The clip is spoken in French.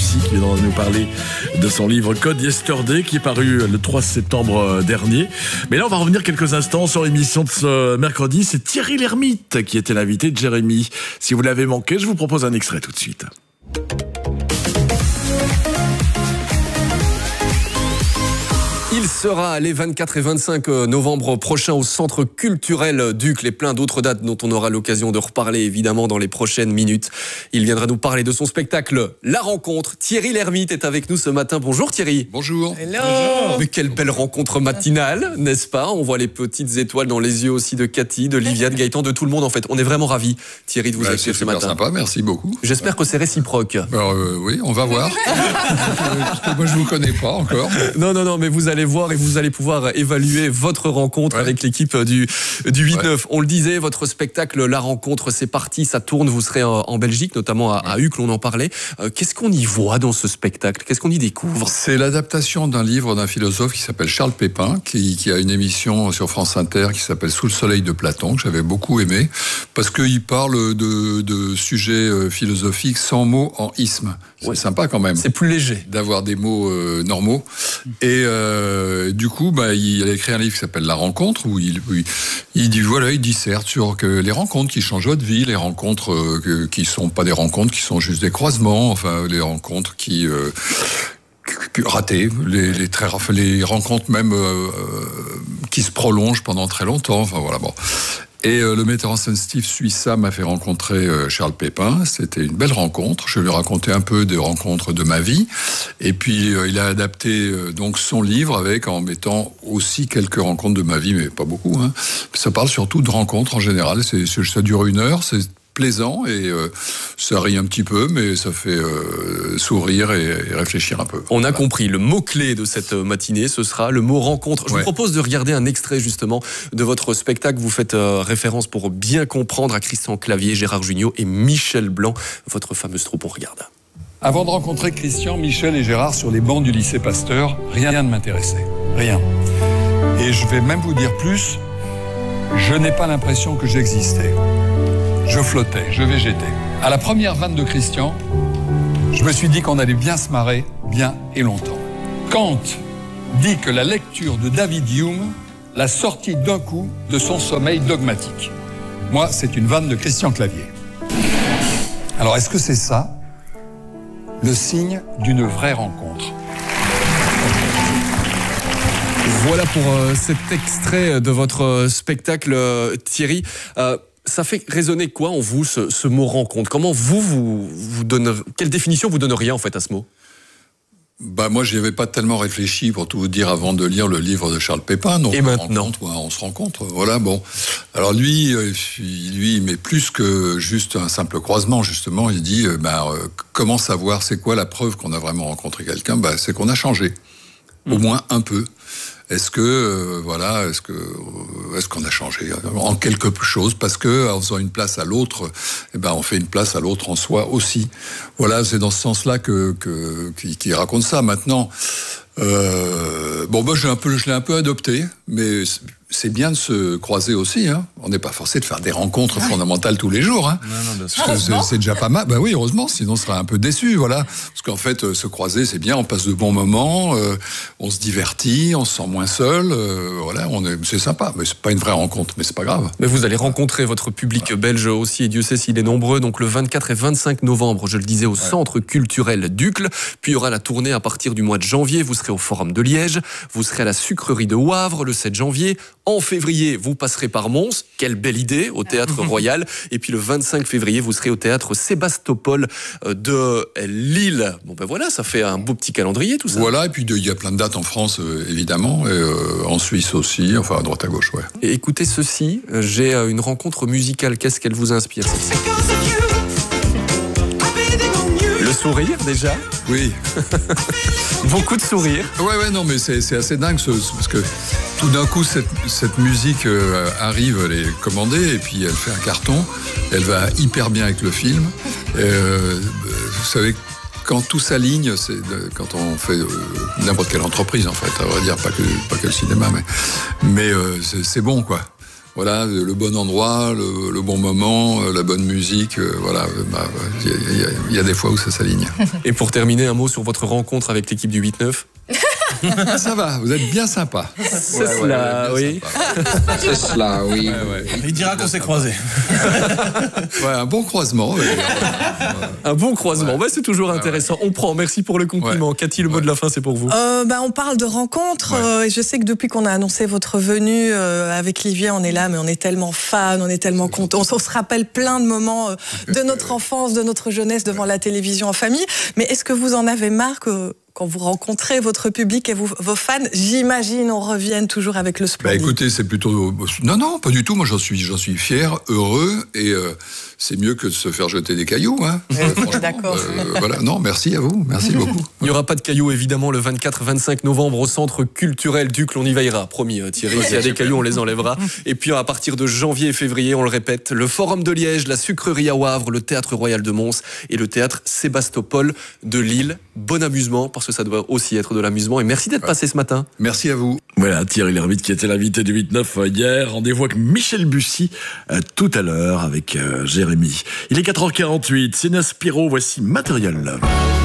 ici qui vient de nous parler de son livre Code Yesterday qui est paru le 3 septembre dernier. Mais là, on va revenir quelques instants sur l'émission de ce mercredi. C'est Thierry Lhermitte qui était l'invité de Jérémy. Si vous l'avez manqué, je vous propose un extrait tout de suite. Il sera les 24 et 25 novembre prochains au Centre culturel Ducle et plein d'autres dates dont on aura l'occasion de reparler évidemment dans les prochaines minutes. Il viendra nous parler de son spectacle La Rencontre. Thierry Lhermitte est avec nous ce matin. Bonjour Thierry. Bonjour. Hello. Mais quelle belle rencontre matinale, n'est-ce pas? On voit les petites étoiles dans les yeux aussi de Cathy, de Livia, de Gaëtan, de tout le monde en fait. On est vraiment ravis, Thierry, de vous accueillir ce matin. C'est sympa, merci beaucoup. J'espère que c'est réciproque. Alors, oui, on va voir. Parce que moi je vous connais pas encore. Non, mais vous allez voir et vous allez pouvoir évaluer votre rencontre avec l'équipe du 8-9. On le disait, votre spectacle La Rencontre, c'est parti, ça tourne, vous serez en Belgique, notamment à Uccle, on en parlait. Qu'est-ce qu'on y voit dans ce spectacle? Qu'est-ce qu'on y découvre? C'est l'adaptation d'un livre d'un philosophe qui s'appelle Charles Pépin, qui a une émission sur France Inter qui s'appelle Sous le soleil de Platon, que j'avais beaucoup aimé, parce qu'il parle de sujets philosophiques sans mots en isme. C'est sympa quand même. C'est plus léger. D'avoir des mots normaux. Et du coup, il a écrit un livre qui s'appelle La Rencontre, où il disserte sur les rencontres qui changent votre vie, les rencontres qui sont pas des rencontres, qui sont juste des croisements, enfin les rencontres qui ratées, les rencontres même qui se prolongent pendant très longtemps. Enfin voilà, bon. Et le metteur en scène Steve Suissa m'a fait rencontrer Charles Pépin. C'était une belle rencontre. Je lui ai raconté un peu des rencontres de ma vie. Et puis il a adapté donc son livre en mettant aussi quelques rencontres de ma vie, mais pas beaucoup. Hein. Ça parle surtout de rencontres en général. Ça dure 1 heure. C'est plaisant et ça rit un petit peu, mais ça fait sourire et réfléchir un peu. On a compris, le mot-clé de cette matinée, ce sera le mot rencontre. Je vous propose de regarder un extrait justement de votre spectacle. Vous faites référence pour bien comprendre à Christian Clavier, Gérard Jugnot et Michel Blanc, votre fameuse troupe. On regarde. Avant de rencontrer Christian, Michel et Gérard sur les bancs du lycée Pasteur, rien ne m'intéressait. Rien. Et je vais même vous dire plus, je n'ai pas l'impression que j'existais. Je flottais, je végétais. À la première vanne de Christian, je me suis dit qu'on allait bien se marrer, bien et longtemps. Kant dit que la lecture de David Hume l'a sorti d'un coup de son sommeil dogmatique. Moi, c'est une vanne de Christian Clavier. Alors, est-ce que c'est ça, le signe d'une vraie rencontre? Voilà pour cet extrait de votre spectacle, Thierry. Ça fait résonner quoi en vous, ce mot rencontre? Comment vous donnez, quelle définition vous donneriez en fait à ce mot? Moi, j'y avais pas tellement réfléchi pour tout vous dire avant de lire le livre de Charles Pépin. Donc, et maintenant, on se rencontre. Voilà, bon. Alors lui, il met plus que juste un simple croisement. Justement, il dit, comment savoir, c'est quoi la preuve qu'on a vraiment rencontré quelqu'un? C'est qu'on a changé, au moins un peu. Est-ce qu'on a changé en quelque chose? Parce que en faisant une place à l'autre, on fait une place à l'autre en soi aussi. Voilà, c'est dans ce sens-là qu'il raconte ça. Maintenant, je l'ai un peu adopté, mais c'est bien de se croiser aussi. Hein. On n'est pas forcé de faire des rencontres fondamentales tous les jours. Hein. Non, c'est déjà pas mal. Oui, heureusement, sinon on serait un peu déçu. Voilà. Parce qu'en fait, se croiser, c'est bien. On passe de bons moments, on se divertit, on se sent moins seul. C'est sympa. Mais c'est pas une vraie rencontre, mais c'est pas grave. Mais vous allez rencontrer votre public belge aussi, et Dieu sait s'il est nombreux. Donc le 24 et 25 novembre, je le disais, au Centre culturel Ducle. Puis il y aura la tournée à partir du mois de janvier. Vous serez au Forum de Liège. Vous serez à la Sucrerie de Wavre le 7 janvier. En février, vous passerez par Mons, quelle belle idée, au Théâtre Royal. Et puis le 25 février, vous serez au Théâtre Sébastopol de Lille. Voilà, ça fait un beau petit calendrier tout ça. Voilà, et puis il y a plein de dates en France, évidemment, et en Suisse aussi, enfin à droite à gauche, ouais. Et écoutez ceci, j'ai une rencontre musicale, qu'est-ce qu'elle vous inspire celle-ci? Le sourire déjà? Oui. Beaucoup de sourires. Ouais, non, mais c'est assez dingue parce que tout d'un coup, cette musique arrive, elle est commandée et puis elle fait un carton. Elle va hyper bien avec le film. Vous savez, quand tout s'aligne, quand on fait n'importe quelle entreprise, en fait, à vrai dire, pas que le cinéma, mais c'est bon, quoi. voilà, le bon endroit, le bon moment, la bonne musique, voilà. Il y a des fois où ça s'aligne. Et pour terminer, un mot sur votre rencontre avec l'équipe du 8-9. Ça va, vous êtes bien sympa. C'est cela, oui. C'est cela, oui. Il dira qu'on s'est croisés. Ouais, un bon croisement. Un bon croisement, c'est toujours intéressant. On prend, merci pour le compliment. Cathy, le mot de la fin, c'est pour vous. On parle de rencontres. Et je sais que depuis qu'on a annoncé votre venue avec Livier, on est là, mais on est tellement fans, on est tellement contents. On se rappelle plein de moments de notre enfance, de notre jeunesse devant la télévision en famille. Mais est-ce que vous en avez marre quand vous rencontrez votre public et vos fans, j'imagine, on revienne toujours avec le splendide. Écoutez, c'est plutôt... Non, pas du tout. Moi, j'en suis fier, heureux, et c'est mieux que de se faire jeter des cailloux. Hein. D'accord. Voilà. Non, merci à vous. Merci beaucoup. Il n'y aura pas de cailloux, évidemment, le 24-25 novembre au Centre culturel Ducle. On y veillera, promis, Thierry. S'il y a des cailloux, on les enlèvera. Et puis, à partir de janvier et février, on le répète, le Forum de Liège, la Sucrerie à Wavre, le Théâtre Royal de Mons et le Théâtre Sébastopol de Lille. Bon amusement, parce que ça doit aussi être de l'amusement. Et merci d'être passé ce matin. Merci à vous. Voilà, Thierry Lhermitte qui était l'invité du 8-9 hier. Rendez-vous avec Michel Bussy tout à l'heure avec Jérémy. Il est 4h48, c'est Naspiro, voici Material Love.